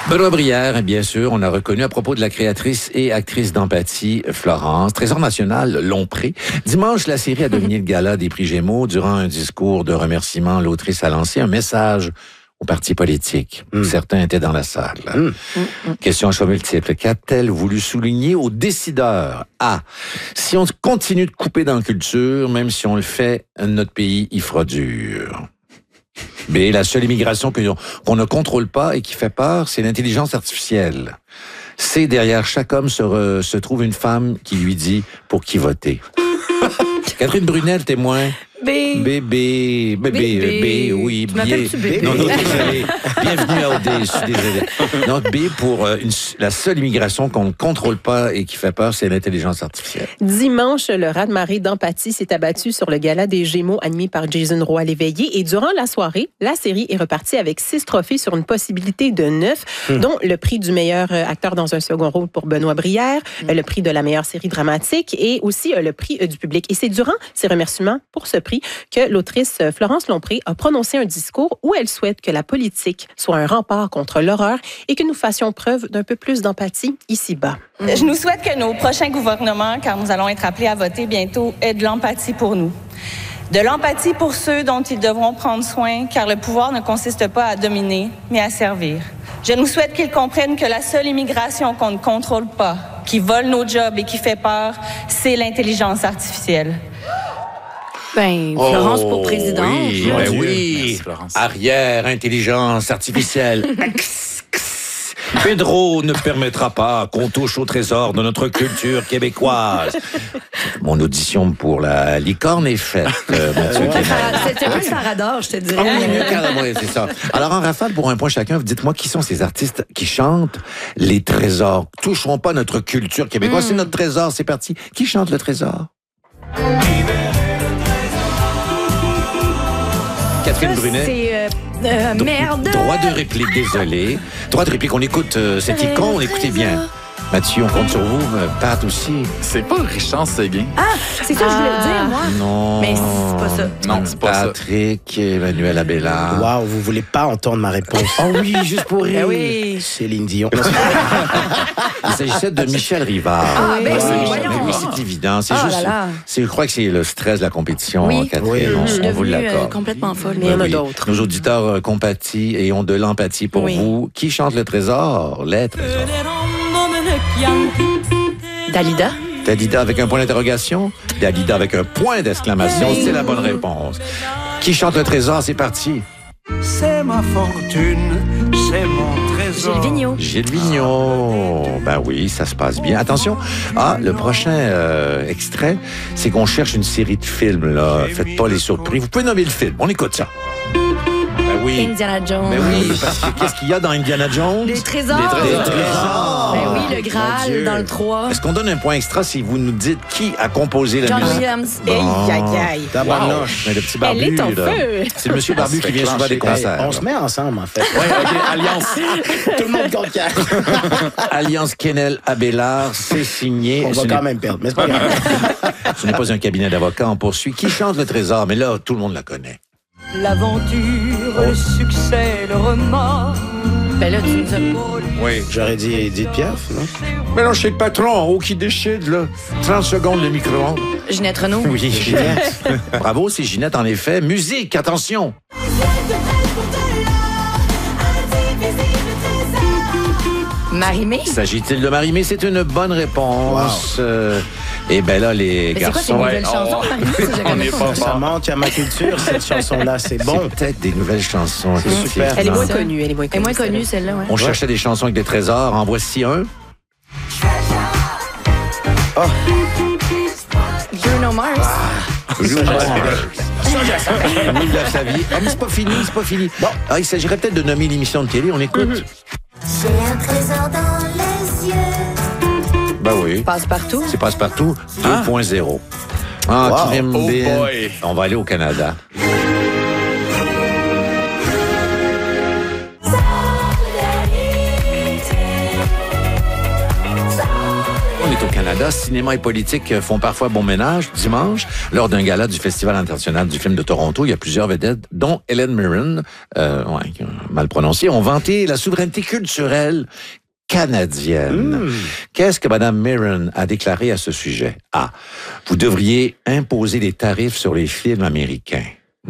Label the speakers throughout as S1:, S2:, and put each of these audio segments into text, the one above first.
S1: Benoît Brière, bien sûr, on a reconnu à propos de la créatrice et actrice d'Empathie, Florence. Trésor national, Lompré. Dimanche, la série a dominé le gala des prix Gémeaux. Durant un discours de remerciement, l'autrice a lancé un message aux partis politiques. Certains étaient dans la salle. Question à choix multiple. Qu'a-t-elle voulu souligner aux décideurs? A. Si on continue de couper dans la culture, même si on le fait, notre pays y fera dur. B. La seule immigration qu'on ne contrôle pas et qui fait peur, c'est l'intelligence artificielle. C. Derrière chaque homme se trouve une femme qui lui dit pour qui voter. Catherine Brunel, témoin. B, oui, non, désolé. Bienvenue à OD, je suis désolé. Donc, B pour la seule immigration qu'on ne contrôle pas et qui fait peur, c'est l'intelligence artificielle.
S2: Dimanche, le raz-de-marée d'Empathie s'est abattu sur le gala des Gémeaux animé par Jason Roy-Léveillé. Et durant la soirée, la série est repartie avec 6 trophées sur une possibilité de 9, dont le prix du meilleur acteur dans un second rôle pour Benoît Brière, le prix de la meilleure série dramatique et aussi le prix du public. Et c'est durant ces remerciements pour ce prix que l'autrice Florence Lompré a prononcé un discours où elle souhaite que la politique soit un rempart contre l'horreur et que nous fassions preuve d'un peu plus d'empathie ici-bas.
S3: Je nous souhaite que nos prochains gouvernements, car nous allons être appelés à voter bientôt, aient de l'empathie pour nous. De l'empathie pour ceux dont ils devront prendre soin, car le pouvoir ne consiste pas à dominer, mais à servir. Je nous souhaite qu'ils comprennent que la seule immigration qu'on ne contrôle pas, qui vole nos jobs et qui fait peur, c'est l'intelligence artificielle.
S4: Florence pour présidente.
S1: Oui, oui. Arrière, intelligence artificielle. Pedro ne permettra pas qu'on touche au trésor de notre culture québécoise. Mon audition pour la licorne est faite, Mathieu.
S4: C'était un Sarador, je te dirais.
S1: Oui, c'est ça. Alors, en rafale, pour un point chacun, dites-moi qui sont ces artistes qui chantent les trésors. Toucheront pas notre culture québécoise. C'est notre trésor, c'est parti. Qui chante le trésor? Catherine Brunet.
S4: C'est merde.
S1: Droit de réplique, désolé. Droit de réplique, on écoute cette icône, écoutez bien. Mathieu, on compte sur vous. Pat aussi.
S5: C'est pas Richard Séguin.
S4: Ah, c'est ça que je voulais dire, moi.
S1: Non.
S4: Mais c'est pas ça.
S5: Non, c'est pas ça.
S1: Patrick, Emmanuel Abélard.
S6: Wow, vous voulez pas entendre ma réponse.
S1: Oh oui, juste pour rire.
S4: Oui.
S6: Céline Dion.
S1: Il s'agissait de Michel Rivard.
S4: Ah, ben
S1: oui, c'est évident. C'est juste. Je crois que c'est le stress de la compétition,
S4: oui.
S1: Catherine.
S6: Oui,
S1: on vous l'accorde.
S4: Complètement folle.
S2: Mais il y en a d'autres.
S1: Nos auditeurs compatissent et ont de l'empathie pour vous. Qui chante le trésor? Les trésors.
S4: Dalida.
S1: Dalida avec un point d'interrogation. Dalida avec un point d'exclamation. C'est la bonne réponse. Qui chante le trésor? C'est parti.
S7: C'est ma fortune, c'est mon trésor.
S4: Gilles Vigneault.
S1: Gilles Vigneault. Ben oui, ça se passe bien. Attention, le prochain extrait, c'est qu'on cherche une série de films, là. Faites pas les surprises. Vous pouvez nommer le film. On écoute ça. Ben oui.
S4: Indiana Jones.
S1: Ben oui, parce que qu'est-ce qu'il y a dans Indiana Jones?
S4: Des trésors.
S1: Des trésors.
S4: Ben oui, le Graal dans le 3.
S1: Est-ce qu'on donne un point extra si vous nous dites qui a composé la
S4: John
S1: musique?
S4: Williams.
S2: Aïe.
S6: Tabarnouche.
S1: Mais le petit barbu,
S2: Elle est en
S1: là.
S2: feu.
S1: C'est le monsieur barbu qui vient souvent des concerts.
S6: On se met ensemble, en fait.
S5: Ouais, OK, Alliance.
S6: Tout le monde compte quatre.
S1: Alliance Kennel Abélard, c'est signé.
S6: On va quand même perdre, mais c'est pas grave.
S1: Ce n'est pas un cabinet d'avocats, on poursuit. Qui chante le trésor? Mais là, tout le monde la connaît.
S7: L'aventure, le succès, le remords.
S4: Ben là, tu nous as...
S1: Oui.
S6: J'aurais dit Edith Piaf, non?
S1: Mais non, chez le patron, oh, qui décide, là. 30 secondes de micro-ondes.
S4: Ginette Renaud.
S1: Oui, Ginette. Bravo, c'est Ginette, en effet. Musique, attention.
S4: Marie-Mé.
S1: S'agit-il de Marie-Mé? C'est une bonne réponse.
S6: Wow.
S1: Et bien là, les
S4: Mais c'est quoi ces
S1: garçons...
S4: nouvelles chansons, Marie-Mé?
S5: On n'est pas
S6: Ça
S5: fort.
S6: manque à ma culture, cette chanson-là. C'est bon.
S1: C'est peut-être des nouvelles chansons.
S6: C'est super.
S2: Elle est moins
S4: Ça.
S2: connue. Elle est moins
S4: Elle est moins
S2: connue.
S4: connue, celle-là, ouais.
S1: On cherchait des chansons avec des trésors. En voici un.
S4: Bruno Mars.
S1: Lui de sa vie. Ah, mais c'est pas fini. Bon, il s'agirait peut-être de nommer l'émission de télé. On écoute.
S8: J'ai un trésor dans les yeux.
S1: Ben oui.
S4: Passe-partout.
S1: C'est Passe-Partout 2.0. Ah,
S6: Wow.
S1: crème
S5: Oh
S1: Bill.
S5: boy.
S1: On va aller au Canada. On est au Canada. Canada, cinéma et politique font parfois bon ménage. Dimanche, lors d'un gala du Festival international du film de Toronto, il y a plusieurs vedettes, dont Helen Mirren, mal prononcé, ont vanté la souveraineté culturelle canadienne. Qu'est-ce que Mme Mirren a déclaré à ce sujet? A. Vous devriez imposer des tarifs sur les films américains.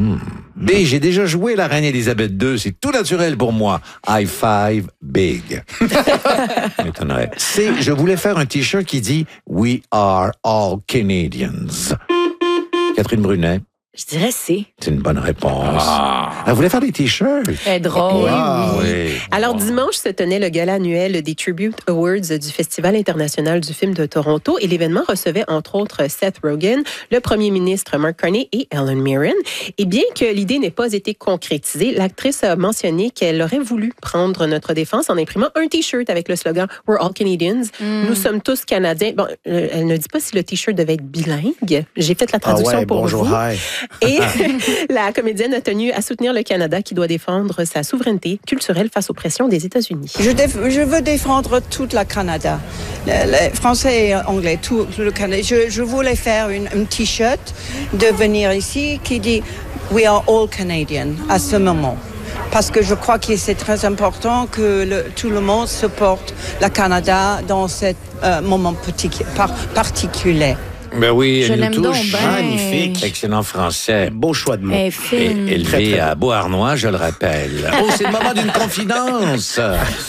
S1: B. J'ai déjà joué la reine Élisabeth II. C'est tout naturel pour moi. High five, big. M'étonnerait. C. Je voulais faire un T-shirt qui dit We are all Canadians. Catherine Brunet.
S4: Je dirais C.
S1: C'est une bonne réponse. Elle voulait faire des T-shirts.
S4: C'est drôle.
S1: Oui.
S2: Alors, dimanche se tenait le gala annuel des Tribute Awards du Festival international du film de Toronto et l'événement recevait entre autres Seth Rogen, le premier ministre Mark Carney et Helen Mirren. Et bien que l'idée n'ait pas été concrétisée, l'actrice a mentionné qu'elle aurait voulu prendre notre défense en imprimant un T-shirt avec le slogan « We're all Canadians ». Nous sommes tous Canadiens. Bon, elle ne dit pas si le T-shirt devait être bilingue. J'ai fait la traduction pour
S6: bonjour,
S2: vous.
S6: hi.
S2: Et la comédienne a tenu à soutenir le Canada qui doit défendre sa souveraineté culturelle face aux pressions des États-Unis.
S9: Je veux défendre tout le Canada, le français et anglais, tout le Canada. Je voulais faire un T-shirt de venir ici qui dit « We are all Canadian » à ce moment. Parce que je crois que c'est très important que tout le monde supporte le Canada dans ce moment particulier.
S1: Ben oui,
S4: Je
S1: nous
S4: l'aime donc
S1: touche.
S4: bien.
S6: Magnifique.
S1: Excellent français.
S6: Beau choix de mots.
S4: Elle est fine.
S1: Élevé
S6: Très, très
S1: à Beauharnois, je le rappelle. Oh, c'est le moment d'une confidence.
S8: C'est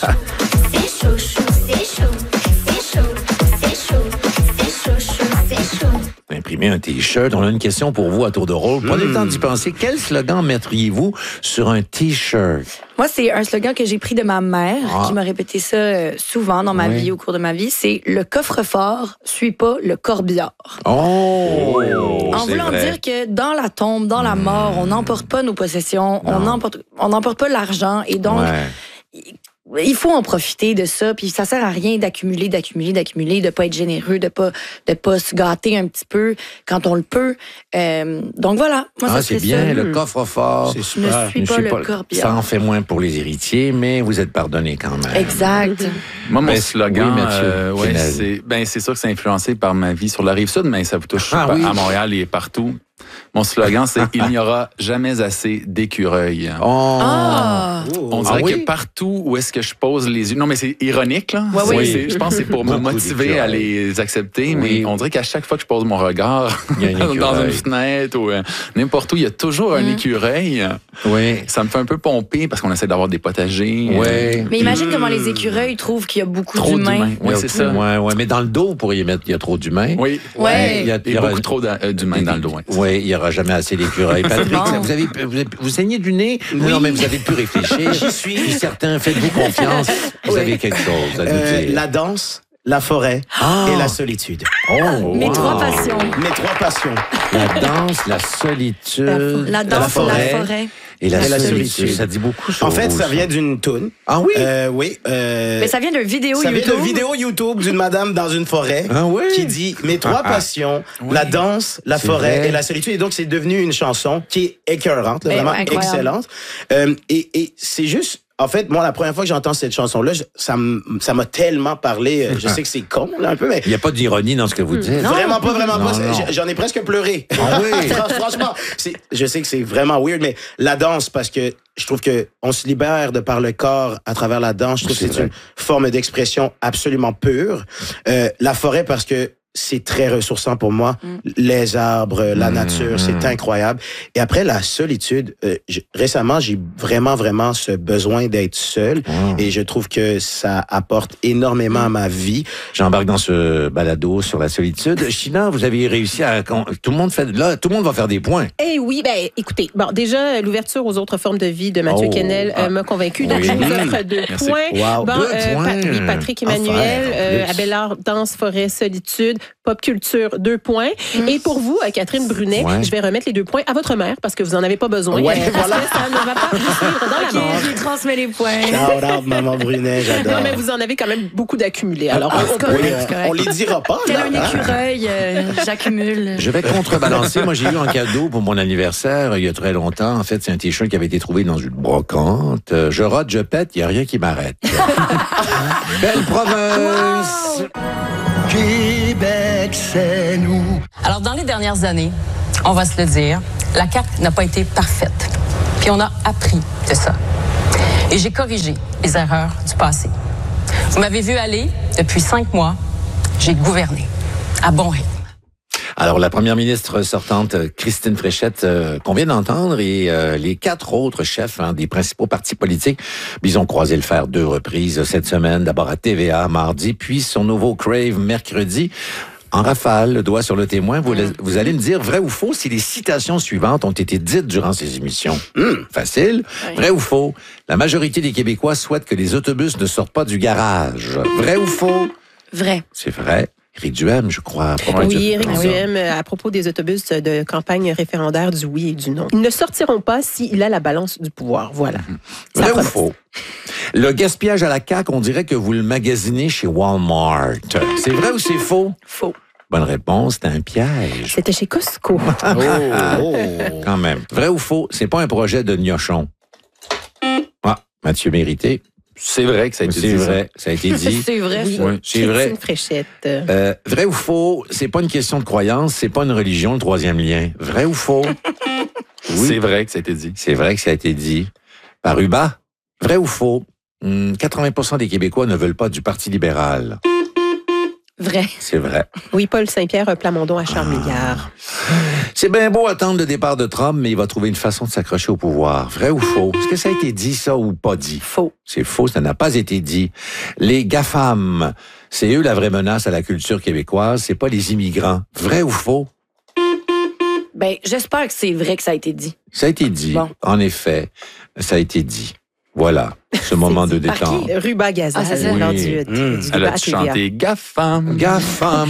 S8: chaud, chou, c'est chaud. C'est chaud, c'est chaud. C'est chaud, chou, c'est chaud.
S1: Imprimer un T-shirt. On a une question pour vous à tour de rôle. Prenez le temps d'y penser. Quel slogan mettriez-vous sur un T-shirt?
S4: Moi, c'est un slogan que j'ai pris de ma mère, qui m'a répété ça souvent dans ma vie, au cours de ma vie. C'est « Le coffre-fort suit pas le corbillard ».
S1: Oh!
S4: En
S1: c'est
S4: voulant
S1: vrai.
S4: dire que dans la tombe, dans la mort, on n'emporte pas nos possessions, on n'emporte pas l'argent. Et donc, il faut en profiter de ça. Puis ça sert à rien d'accumuler, de pas être généreux, de pas se gâter un petit peu quand on le peut. Donc voilà. Moi, ça
S1: c'est
S4: serait
S1: bien,
S4: ça.
S1: le coffre-fort.
S6: C'est
S4: Ne
S6: super.
S4: suis pas le corbillard.
S1: Ça en fait moins pour les héritiers, mais vous êtes pardonnés quand même.
S4: Exact.
S5: Moi, mon
S1: Ben,
S5: slogan,
S1: oui, Mathieu.
S5: c'est sûr que c'est influencé par ma vie sur la Rive-Sud, mais ça vous touche
S1: Ah, oui.
S5: à Montréal et partout. Mon slogan, c'est « Il n'y aura jamais assez d'écureuils ».
S1: Oh!
S4: Ah!
S5: On dirait
S1: oui?
S5: que partout où est-ce que je pose les yeux... Non, mais c'est ironique, là.
S4: Ouais, oui.
S5: Je pense que c'est pour me
S1: Beaucoup
S5: motiver à
S1: d'écureuils.
S5: les accepter,
S1: Oui.
S5: mais on dirait qu'à chaque fois que je pose mon regard
S1: Il y a un
S5: dans
S1: écureuil.
S5: une fenêtre ou n'importe où, il y a toujours un écureuil.
S1: Oui.
S5: Ça me fait un peu pomper parce qu'on essaie d'avoir des potagers.
S1: Oui.
S4: Mais imagine comment les écureuils trouvent qu'il y a beaucoup
S5: Trop
S4: d'humains.
S5: d'humains. Oui, c'est ça.
S1: Ouais, mais dans le dos, vous pourriez mettre il y a trop d'humains.
S5: Oui.
S4: Ouais.
S1: Il y a
S5: beaucoup trop d'humains dans le dos. Ouais.
S1: Oui, il n'y aura jamais assez d'écureuils. Patrick,
S4: bon.
S1: vous saignez du nez? Non, mais vous avez pu réfléchir.
S6: J'y suis.
S1: Puis certains, faites-vous confiance. Vous avez quelque chose à nous dire.
S6: La danse, la forêt et la solitude.
S1: Oh,
S4: Mes
S1: wow.
S4: trois passions.
S6: Mes trois passions.
S1: La danse, la solitude.
S4: La danse, la forêt.
S1: Et la
S6: Et la
S1: solitude.
S6: solitude.
S1: Ça dit beaucoup sur
S6: En fait,
S1: vous,
S6: ça vient d'une toune.
S1: Ah oui?
S6: Oui.
S4: Mais ça vient d'une vidéo
S6: Ça vient
S4: YouTube.
S6: d'une vidéo YouTube d'une madame dans une forêt
S1: Ah oui?
S6: qui dit mes trois passions, la danse, la
S1: C'est
S6: forêt
S1: vrai.
S6: et la solitude. Et donc, c'est devenu une chanson qui est écœurante, là,
S4: Ben,
S6: vraiment
S4: incroyable.
S6: excellente. Et c'est juste... En fait, moi, la première fois que j'entends cette chanson-là, ça m'a tellement parlé. Je sais que c'est con, là, un peu, mais...
S1: Il n'y a pas d'ironie dans ce que vous dites.
S6: Vraiment pas.
S1: Non.
S6: J'en ai presque pleuré.
S1: Ah oui?
S6: Franchement, je sais que c'est vraiment weird, mais la danse, parce que je trouve que on se libère de par le corps à travers la danse. Je trouve
S1: C'est
S6: que c'est
S1: vrai.
S6: une forme d'expression absolument pure. La forêt, parce que c'est très ressourçant pour moi. Les arbres, la nature, c'est incroyable. Et après, la solitude, récemment, j'ai vraiment ce besoin d'être seul. Et je trouve que ça apporte énormément à ma vie.
S1: J'embarque dans ce balado sur la solitude. China, vous avez réussi à... Tout le monde va faire des points.
S2: Eh oui, ben écoutez, bon, déjà, l'ouverture aux autres formes de vie de Mathieu
S1: Oh.
S2: Kennel m'a convaincu. Donc,
S1: Oui.
S2: je vous offre 2
S5: Merci.
S2: points.
S6: Wow,
S2: Bon,
S1: 2 points.
S2: oui, Patrick Emmanuel,
S1: Enfin, en plus.
S2: Abélard, danse, forêt, solitude, pop culture, 2 points. Et pour vous, Catherine Brunet,
S1: Ouais.
S2: je vais remettre les 2 points à votre mère parce que vous en avez pas besoin.
S6: Ouais,
S2: parce
S6: voilà.
S2: que ça ne va pas vous suivre dans la mort.
S4: Ok, je lui transmets les points.
S6: Shout out, Maman Brunet, j'adore.
S2: Non, mais vous en avez quand même beaucoup d'accumulés. Alors,
S4: c'est correct,
S6: Oui,
S4: c'est correct.
S6: on les dira pas.
S4: Tel
S6: là,
S4: un
S6: hein?
S4: écureuil, j'accumule.
S1: Je vais contrebalancer. Moi, j'ai eu un cadeau pour mon anniversaire il y a très longtemps. En fait, c'est un T-shirt qui avait été trouvé dans une brocante. Je rote, je pète, il n'y a rien qui m'arrête. Belle province!
S7: Québec. Québec, c'est nous.
S10: Alors, dans les dernières années, on va se le dire, la CAQ n'a pas été parfaite. Puis on a appris de ça. Et j'ai corrigé les erreurs du passé. Vous m'avez vu aller, depuis 5 mois, j'ai gouverné à bon rythme.
S1: Alors, la première ministre sortante, Christine Fréchette, qu'on vient d'entendre, et les 4 autres chefs des principaux partis politiques, ils ont croisé le fer 2 reprises cette semaine. D'abord à TVA mardi, puis son nouveau Crave mercredi. En rafale, le doigt sur le témoin, vous allez me dire vrai ou faux si les citations suivantes ont été dites durant ces émissions. Facile. Oui. Vrai ou faux? La majorité des Québécois souhaitent que les autobus ne sortent pas du garage. Vrai ou faux?
S4: Vrai.
S1: C'est vrai. Éric Duhem, je crois.
S2: Oui, Éric Duhem, à propos des autobus de campagne référendaire du oui et du non. Ils ne sortiront pas s'il a la balance du pouvoir. Voilà.
S1: Vrai ou faux? Le gaspillage à la CAQ, on dirait que vous le magasinez chez Walmart. C'est vrai ou c'est faux?
S2: Faux.
S1: Bonne réponse, c'était un piège.
S2: C'était chez Costco.
S1: Quand même. Vrai ou faux? C'est pas un projet de gnochon. Ah, Mathieu Mérité.
S5: C'est vrai que ça a été dit.
S1: C'est vrai, ça a été dit.
S4: C'est vrai, ça.
S1: Oui, c'est vrai.
S2: Christine Fréchette.
S1: Vrai ou faux? C'est pas une question de croyance, c'est pas une religion, le 3e lien. Vrai ou faux?
S5: Oui. C'est vrai que ça a été dit.
S1: C'est vrai que ça a été dit. Par Uba? Vrai ou faux? 80% des Québécois ne veulent pas du Parti libéral.
S4: Vrai.
S1: C'est vrai.
S2: Oui, Paul Saint-Pierre Plamondon à Charles-Milliard.
S1: C'est bien beau attendre le départ de Trump, mais il va trouver une façon de s'accrocher au pouvoir. Vrai ou faux? Est-ce que ça a été dit, ça, ou pas dit?
S2: Faux.
S1: C'est faux, ça n'a pas été dit. Les GAFAM, c'est eux la vraie menace à la culture québécoise, c'est pas les immigrants. Vrai ou faux?
S4: Ben, j'espère que c'est vrai que ça a été dit.
S1: Ça a été dit. Bon. En effet, ça a été dit. Voilà, ce moment de détente.
S2: Ruba Gazal, lors du
S5: elle a chanté GAFAM.
S1: GAFAM.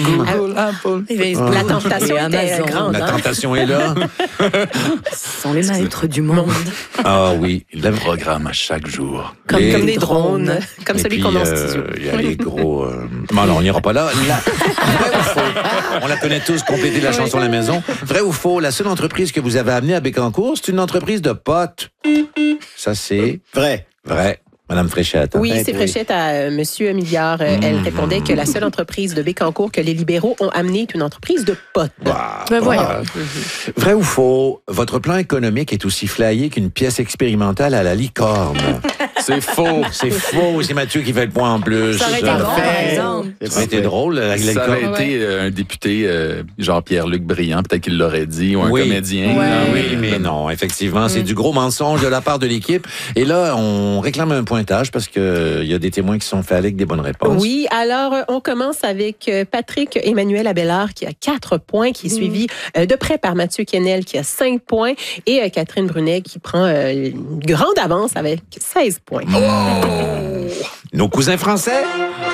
S2: La tentation est grande.
S1: La tentation est là.
S4: Ce sont les maîtres du monde.
S1: Ah oui.
S5: Le programme à chaque jour.
S2: Comme des drones. Comme celui qu'on a en studio.
S1: Il y a les gros... Bon, non, on n'ira pas là. Vrai ou faux? On la connaît tous, compléter la chanson à la maison. Vrai ou faux? La seule entreprise que vous avez amenée à Bécancour, c'est une entreprise de potes. Ça, c'est...
S6: Vrai.
S1: Vrai. Madame Fréchette.
S2: Oui, c'est Fréchette à Monsieur Milliard. Elle répondait que la seule entreprise de Bécancour que les libéraux ont amenée est une entreprise de potes.
S4: Voyons.
S1: Vrai ou faux? Votre plan économique est aussi flyé qu'une pièce expérimentale à la licorne.
S5: C'est faux.
S1: C'est faux. C'est Mathieu qui fait le point en plus.
S4: Ça aurait été drôle, par exemple.
S1: Ça aurait été drôle.
S5: Ça aurait été un député, genre Pierre-Luc Briand, peut-être qu'il l'aurait dit, ou un comédien.
S1: Oui, mais non, effectivement, c'est du gros mensonge de la part de l'équipe. Et là, on réclame un pointage parce qu'il y a des témoins qui sont faits avec des bonnes réponses.
S2: Oui, alors on commence avec Patrick Emmanuel Abélard qui a 4 points, qui est suivi de près par Mathieu Kennel qui a 5 points et Catherine Brunet qui prend une grande avance avec 16 points.
S1: Oh! Nos cousins français?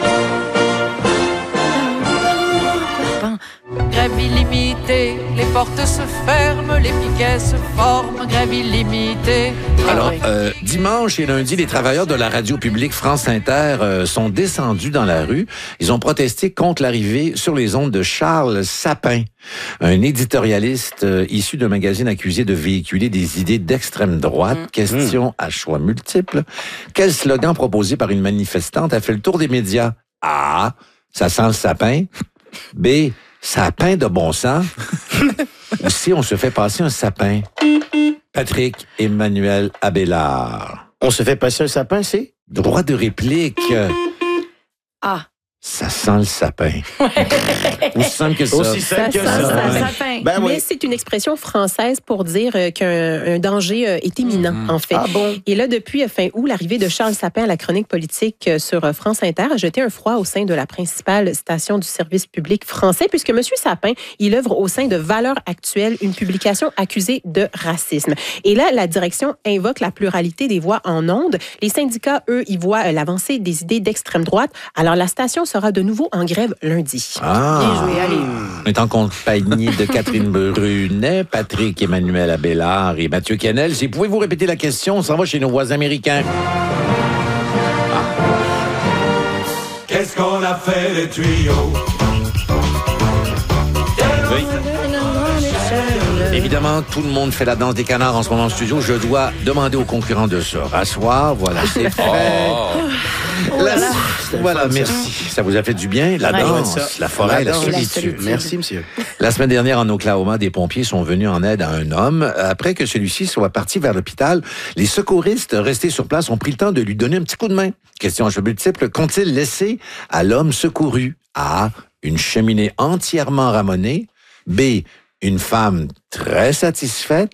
S11: Grève illimitée, les portes se ferment, les piquets se forment, grève illimitée.
S1: Alors, dimanche et lundi, les travailleurs de la radio publique France Inter sont descendus dans la rue. Ils ont protesté contre l'arrivée sur les ondes de Charles Sapin, un éditorialiste issu d'un magazine accusé de véhiculer des idées d'extrême droite. Question à choix multiples. Quel slogan proposé par une manifestante a fait le tour des médias? A. Ça sent le sapin. B. Sapin de bon sens. Ou C. On se fait passer un sapin. Patrick Emmanuel Abélard.
S6: On se fait passer un sapin, c'est?
S1: Droit de réplique.
S4: Ah.
S1: Ça sent le sapin. Aussi simple que ça.
S6: Aussi simple que ça.
S2: Ben oui. Mais c'est une expression française pour dire qu'un danger est imminent, en fait.
S6: Ah bon?
S2: Et là, depuis fin août, l'arrivée de Charles Sapin à la chronique politique sur France Inter a jeté un froid au sein de la principale station du service public français, puisque M. Sapin, il œuvre au sein de Valeurs Actuelles, une publication accusée de racisme. Et là, la direction invoque la pluralité des voix en ondes. Les syndicats, eux, y voient l'avancée des idées d'extrême droite. Alors, la station sera de nouveau en grève lundi.
S1: Ah!
S2: Bien joué, allez.
S1: On est en compagnie de Catherine Brunet, Patrick Emmanuel Abélard et Mathieu Kennel. Si pouvez-vous répéter la question, on s'en va chez nos voisins américains.
S7: Qu'est-ce qu'on a fait les tuyaux?
S1: Oui. Évidemment, tout le monde fait la danse des canards en ce moment en studio. Je dois demander aux concurrents de se rasseoir. Voilà, c'est fait. Voilà, merci. Ça vous a fait du bien? La danse, la forêt, la solitude.
S6: Merci, monsieur.
S1: La semaine dernière, en Oklahoma, des pompiers sont venus en aide à un homme. Après que celui-ci soit parti vers l'hôpital, les secouristes restés sur place ont pris le temps de lui donner un petit coup de main. Question à choix multiple, qu'ont-ils laissé à l'homme secouru? A. Une cheminée entièrement ramonée. B. Une femme très satisfaite.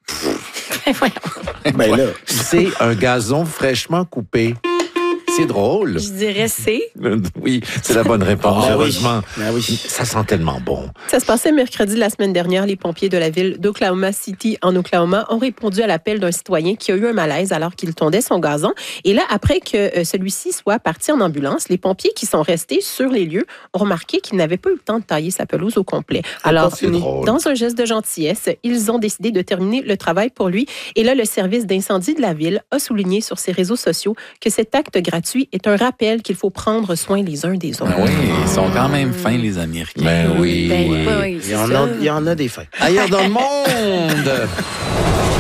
S6: Ben là.
S1: C. Un gazon fraîchement coupé. C'est drôle.
S4: Je dirais C.
S1: Oui, c'est la bonne réponse, heureusement.
S6: Oui.
S1: Ça sent tellement bon.
S2: Ça se passait mercredi de la semaine dernière. Les pompiers de la ville d'Oklahoma City, en Oklahoma, ont répondu à l'appel d'un citoyen qui a eu un malaise alors qu'il tondait son gazon. Et là, après que celui-ci soit parti en ambulance, les pompiers qui sont restés sur les lieux ont remarqué qu'il n'avait pas eu le temps de tailler sa pelouse au complet. Alors, dans un geste de gentillesse, ils ont décidé de terminer le travail pour lui. Et là, le service d'incendie de la ville a souligné sur ses réseaux sociaux que cet acte gratuit est un rappel qu'il faut prendre soin les uns des autres.
S5: Ben oui, ils sont quand même fins, les Américains.
S1: Ben oui.
S4: Oui,
S6: Il y en a des fins.
S1: Ailleurs dans le monde.